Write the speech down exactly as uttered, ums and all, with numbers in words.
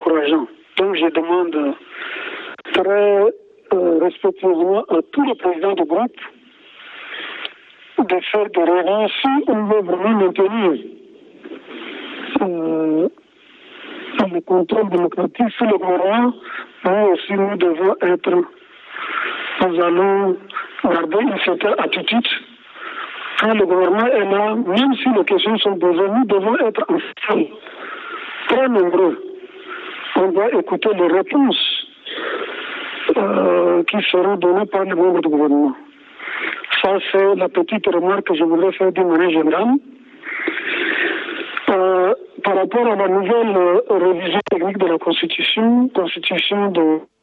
encourageant. Donc je demande très euh, respectueusement à tous les présidents de groupe de faire des réunions si on veut vraiment maintenir euh, le contrôle démocratique sur le gouvernement. Nous aussi, nous devons être, nous allons garder une certaine attitude. Quand le gouvernement est là, même si les questions sont posées, nous devons être ensemble, très nombreux. On doit écouter les réponses euh, qui seront données par les membres du gouvernement. Ça, c'est la petite remarque que je voudrais faire d'une manière générale. Euh, par rapport à la nouvelle euh, révision technique de la Constitution, Constitution de